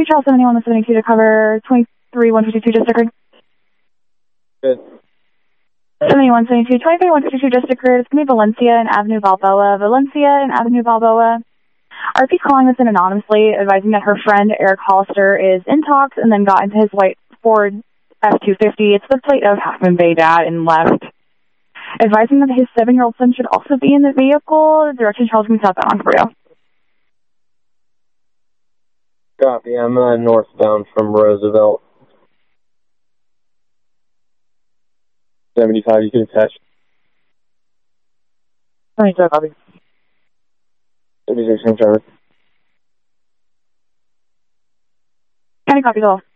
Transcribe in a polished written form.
Charles 71 with 72 to cover 23-152, just occurred. Good. 71-72, 23-152, just occurred. It's going to be Valencia and Avenue Balboa. Valencia and Avenue Balboa. RP calling this in anonymously, advising that her friend, Eric Hollister, is in talks and then got into his white Ford F-250. It's the plate of Halfman Bay Dad and left. Advising that his 7-year-old son should also be in the vehicle. Direction Charles can set that on for you. Copy. I'm northbound from Roosevelt. 75, you can attach. 72, copy. 76, I'm Trevor. Any copies all.